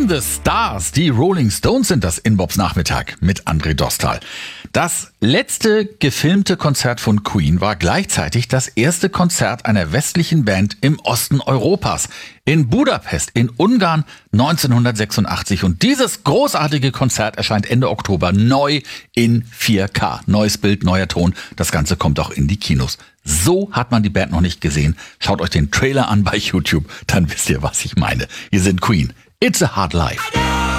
I'm the Stars. Die Rolling Stones sind das in Bobs Nachmittag mit André Dostal. Das letzte gefilmte Konzert von Queen war gleichzeitig das erste Konzert einer westlichen Band im Osten Europas. In Budapest in Ungarn 1986. Und dieses großartige Konzert erscheint Ende Oktober neu in 4K. Neues Bild, neuer Ton. Das Ganze kommt auch in die Kinos. So hat man die Band noch nicht gesehen. Schaut euch den Trailer an bei YouTube, dann wisst ihr, was ich meine. Hier sind Queen. It's a Hard Life.